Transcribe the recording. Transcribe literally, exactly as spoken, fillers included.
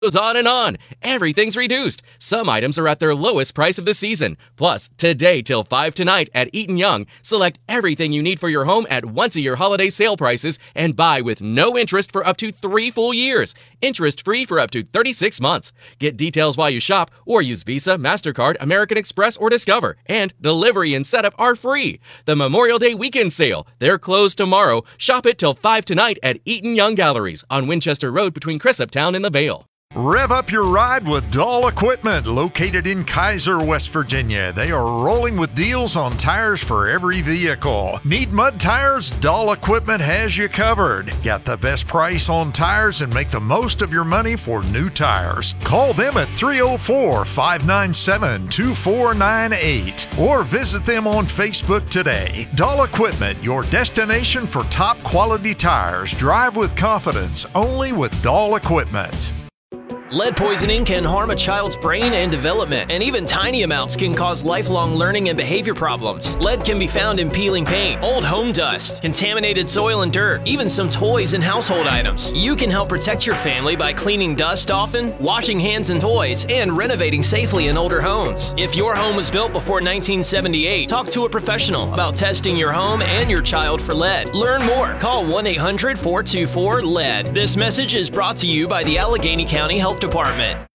Goes on and on. Everything's reduced. Some items are at their lowest price of the season. Plus, today till five tonight at Eaton Young, select everything you need for your home at once-a-year holiday sale prices and buy with no interest for up to three full years. Interest-free for up to thirty-six months. Get details while you shop or use Visa, MasterCard, American Express, or Discover. And delivery and setup are free. The Memorial Day weekend sale. They're closed tomorrow. Shop it till five tonight at Eaton Young Galleries on Winchester Road between Cresaptown and the Vale. Rev up your ride with Dahl Equipment, located in Kaiser, West Virginia. They are rolling with deals on tires for every vehicle. Need mud tires? Dahl Equipment has you covered. Got the best price on tires and make the most of your money for new tires. Call them at three oh four, five nine seven, two four nine eight or visit them on Facebook today. Dahl Equipment, your destination for top quality tires. Drive with confidence, only with Dahl Equipment. Lead poisoning can harm a child's brain and development, and even tiny amounts can cause lifelong learning and behavior problems. Lead can be found in peeling paint, old home dust, contaminated soil and dirt, even some toys and household items. You can help protect your family by cleaning dust often, washing hands and toys, and renovating safely in older homes. If your home was built before nineteen seventy-eight, talk to a professional about testing your home and your child for lead. Learn more. Call one eight hundred, four two four, lead. This message is brought to you by the Allegheny County Health Department.